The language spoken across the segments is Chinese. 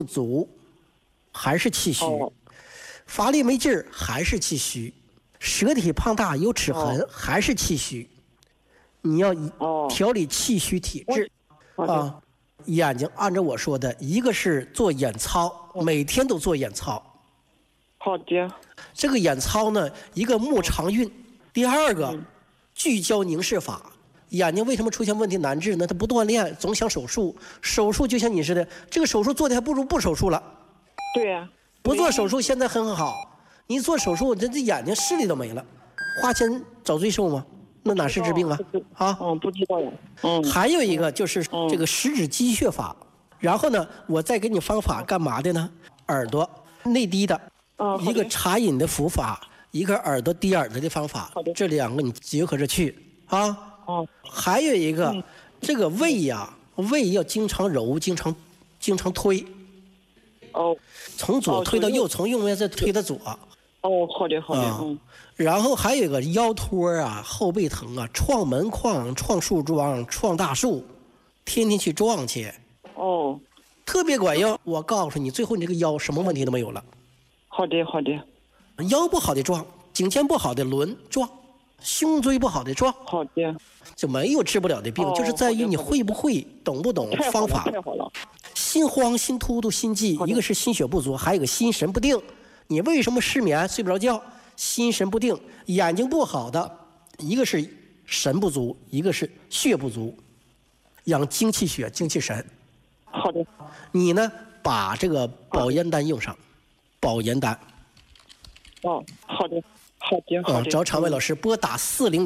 足还是气虚，乏力没劲儿还是气虚，舌体胖大有齿痕还是气虚。你要调理气虚体质啊。眼睛按照我说的，一个是做眼操，每天都做眼操。 好的。 这个眼操呢，一个目常运，第二个聚焦凝视法。眼睛为什么出现问题难治呢？它不锻炼，总想手术。手术就像你似的，这个手术做的还不如不手术了。 对呀。 不做手术现在很好，你做手术，这眼睛视力都没了，花钱找罪受吗？那哪是治病啊？啊， 不知道呀。 还有一个就是这个食指击穴法，然后呢，我再给你方法干嘛的呢？耳朵内滴的，一个茶饮的服法，一个耳朵滴耳朵的方法，这两个你结合着去啊。还有一个，这个胃呀，胃要经常揉，经常推。从左推到右，从右面再推到左。 好的。 然后还有一个腰托啊，后背疼啊，撞门框、撞树桩、撞大树，天天去撞去。特别管用。我告诉你，最后你这个腰什么问题都没有了。 好的。 腰不好的撞，颈肩不好的轮撞，胸椎不好的撞。 好的。 就没有治不了的病，就是在于你会不会、懂不懂方法。 太好了。 心慌、心突突、心悸，一个是心血不足，还有一个心神不定。你为什么失眠、睡不着觉？心神不定，眼睛不好的，一个是神不足，一个是血不足，养精气血、精气神。 好的。 你呢，把这个保元丹用上，保元丹。 好的。 找场外老师拨打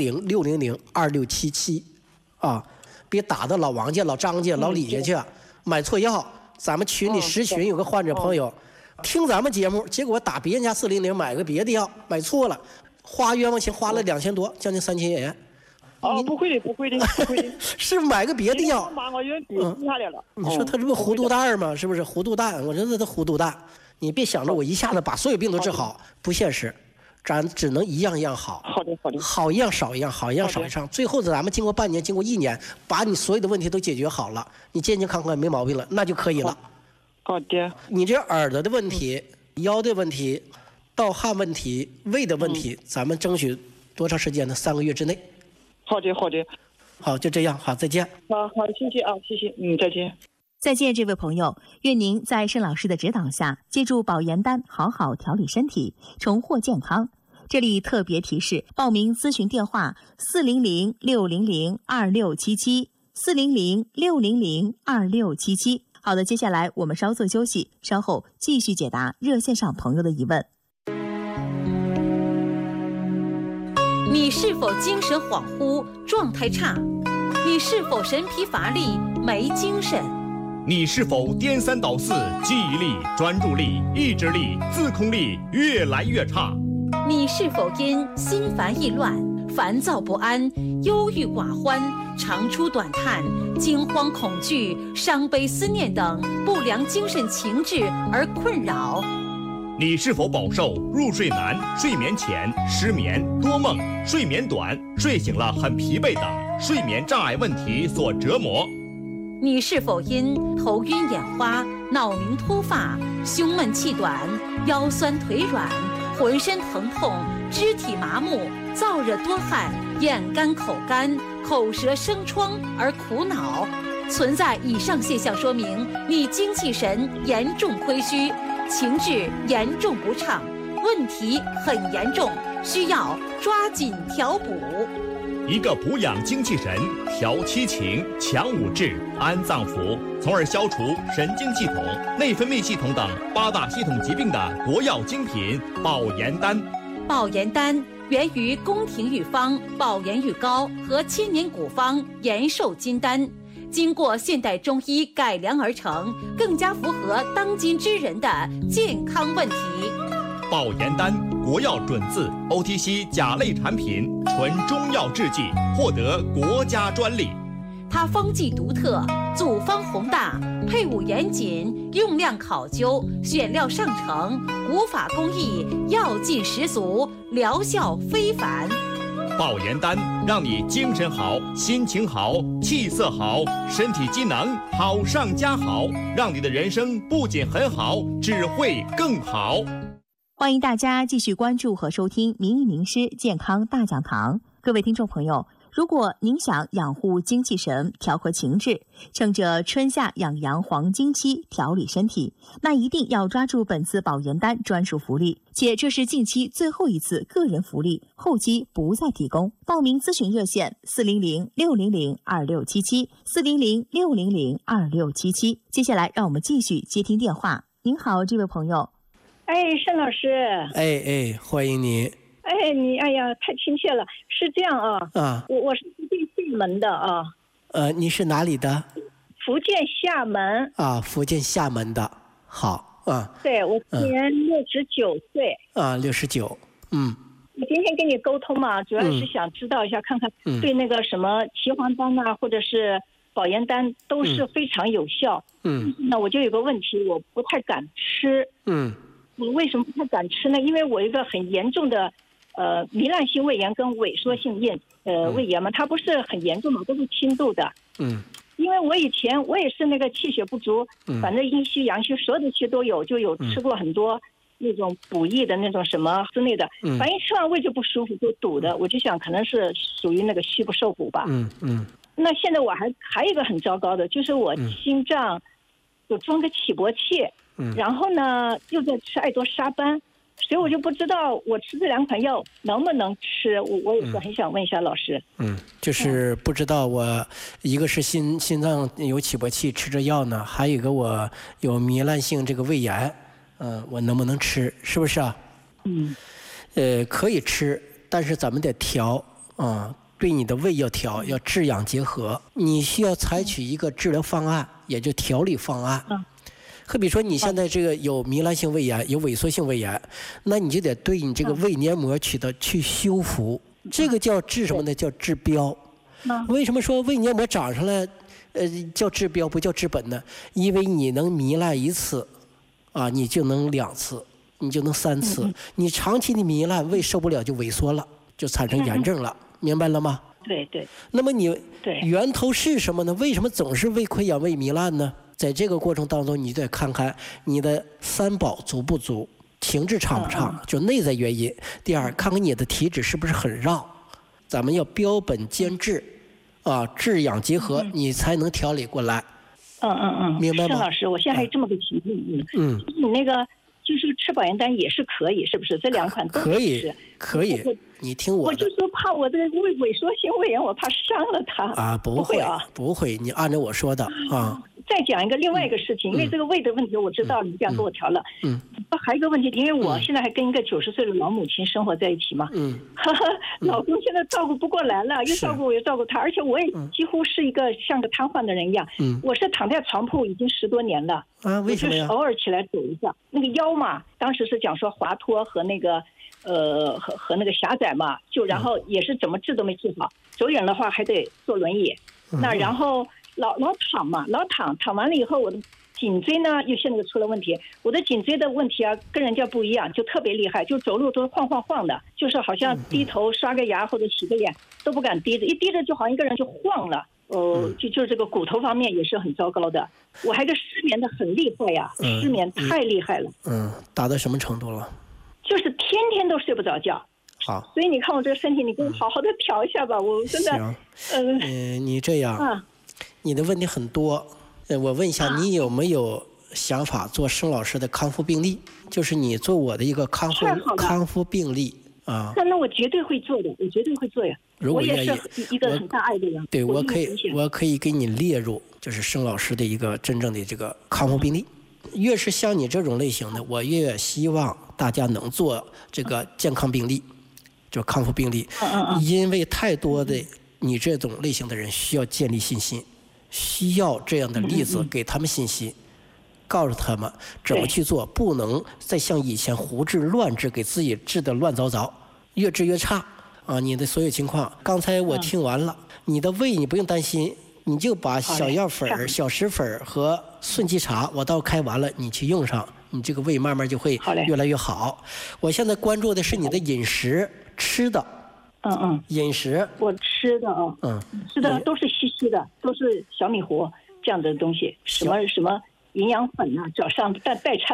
400-600-2677啊，别打到老王家、老张家、老李家去，买错药。咱们群里10群有个患者朋友，听咱们节目，结果打别人家400买个别的药，买错了，花冤枉钱，花了2000多，将近3000元。 不会的。 是买个别的药。 你说他这不糊涂蛋吗？是不是糊涂蛋？我觉得他糊涂蛋。你别想着我一下子把所有病都治好，不现实。咱只能一样一样好。 好的。 好一样少一样，好一样少一样。最后咱们经过半年，经过1年，把你所有的问题都解决好了，你健健康康没毛病了，那就可以了。 好的。 你这耳朵的问题、腰的问题、盗汗问题、胃的问题，咱们争取多长时间呢？3个月之内。 好的。 好，就这样，好，再见。 好，谢谢啊，谢谢，再见。 再见，这位朋友，愿您在盛老师的指导下，借助保元丹好好调理身体，重获健康。这里特别提示：报名咨询电话400-600-2677，400-600-2677。好的，接下来我们稍作休息，稍后继续解答热线上朋友的疑问。 你是否精神恍惚、状态差？你是否神疲乏力、没精神？ 你是否颠三倒四、记忆力、专注力、意志力、自控力越来越差？ 你是否因心烦意乱、烦躁不安、忧郁寡欢、长出短叹、惊慌恐惧、伤悲思念等不良精神情志而困扰？ 你是否饱受入睡难、睡眠浅、失眠、多梦、睡眠短、睡醒了很疲惫等睡眠障碍问题所折磨？ 你是否因头晕眼花、脑鸣脱发、胸闷气短、腰酸腿软、浑身疼痛、肢体麻木、燥热多汗、眼干口干、口舌生疮而苦恼？存在以上现象，说明你精气神严重亏虚，情志严重不畅，问题很严重，需要抓紧调补。 一个补养精气神、调七情、强五志、安脏腑，从而消除神经系统、内分泌系统等8大系统疾病的国药精品保元丹。 保元丹源于宫廷御方保元玉膏和千年古方延寿金丹，经过现代中医改良而成，更加符合当今之人的健康问题。 保元丹国药准字 OTC 甲类产品，纯中药制剂，获得国家专利。 它方剂独特，组方宏大，配伍严谨，用量考究，选料上乘，古法工艺，药劲十足，疗效非凡。 保研丹，让你精神好、心情好、气色好、身体机能好上加好，让你的人生不仅很好，只会更好。 欢迎大家继续关注和收听名医名师健康大讲堂。各位听众朋友，如果您想养护精气神、调和情志，趁着春夏养阳黄金期调理身体，那一定要抓住本次保研丹专属福利，且这是近期最后一次个人福利，后期不再提供。报名咨询热线400-600-2677，400-600-2677。接下来让我们继续接听电话。您好，这位朋友。 盛老师。 欢迎您。 你太亲切了。是这样啊。我是福建厦门的啊。 你是哪里的？ 福建厦门。 福建厦门的。好啊。 对，我今年69岁。 69。 我今天跟你沟通嘛，主要是想知道一下，看看对那个什么岐黄丹啊，或者是保研丹都是非常有效。那我就有个问题，我不太敢吃。我为什么不太敢吃呢？因为我一个很严重的糜烂性胃炎跟萎缩性胃炎嘛，它不是很严重嘛，都是轻度的。因为我以前我也是那个气血不足，反正阴虚阳虚所有的气都有，就有吃过很多那种补益的那种什么之类的，反正吃完胃就不舒服，就堵的。我就想可能是属于那个虚不受补吧。那现在我还有一个很糟糕的，就是我心脏有装个起搏器。然后呢，又在吃爱多沙班，所以我就不知道我吃这2款药能不能吃。我也是很想问一下老师。 就是不知道我一个是心脏有起搏器吃着药呢，还有一个我有糜烂性这个胃炎，我能不能吃？是不是啊？可以吃，但是咱们得调对你的胃要调，要治养结合。你需要采取一个治疗方案，也就调理方案。可比说你现在这个有糜烂性胃炎，有萎缩性胃炎，那你就得对你这个胃黏膜去修复，这个叫治什么呢？叫治标。为什么说胃黏膜长上来叫治标不叫治本呢？因为你能糜烂1次你就能2次，你就能3次。你长期的糜烂，胃受不了就萎缩了，就产生炎症了。明白了吗？ 对。 那么你源头是什么呢？为什么总是胃溃疡、胃糜烂呢？在这个过程当中，你得看看你的3宝足不足，情志畅不畅，就内在原因。第二，看看你的体质是不是很绕，咱们要标本兼治，治养结合，你才能调理过来。明白吗？ 盛老师，我现在还有这么个情况。你那个就是吃保研丹也是可以，是不是？这2款都可以。你听我就说怕我这个萎缩性胃炎，我怕伤了它。 不会，你按照我说的再讲另外一个事情，因为这个胃的问题我知道你这样给我调了。还有一个问题，因为我现在还跟一个90岁的老母亲生活在一起嘛。老公现在照顾不过来了，又照顾我又照顾他，而且我也几乎是一个像个瘫痪的人一样。我是躺在床铺已经10多年了。 为什么呀？ 我就是偶尔起来走一下，那个腰嘛，当时是讲说滑脱和那个和那个狭窄嘛，就然后也是怎么治都没治好，走远的话还得坐轮椅。那然后老躺嘛，躺完了以后，我的颈椎呢又现在出了问题。我的颈椎的问题跟人家不一样，就特别厉害，就走路都晃的，就是好像低头刷个牙或者洗个脸都不敢低着，一低着就好像一个人就晃了。就这个骨头方面也是很糟糕的。我还是失眠的很厉害呀，失眠太厉害了。 达到什么程度了？ 就是天天都睡不着觉。 好， 所以你看我这个身体，你给我好好的调一下吧。我真的你这样你的问题很多，我问一下，你有没有想法做盛老师的康复病例？就是你做我的一个康复病例那我绝对会做的，我绝对会做呀。 如果愿意， 我也是一个很大爱的人。 对，我可以给你列入，就是盛老师的一个真正的这个康复病例。越是像你这种类型的，我越希望大家能做这个健康病例，就康复病例。因为太多的你这种类型的人需要建立信心。需要这样的例子给他们信息，告诉他们怎么去做，不能再像以前胡治乱治，给自己治得乱糟糟，越治越差你的所有情况，刚才我听完了，你的胃你不用担心，你就把小药粉、小石粉和顺气茶，我倒开完了，你去用上，你这个胃慢慢就会越来越好。我现在关注的是你的饮食吃的。 饮食我吃的吃的都是稀稀的，都是小米糊这样的东西，什么营养粉啊，早上代餐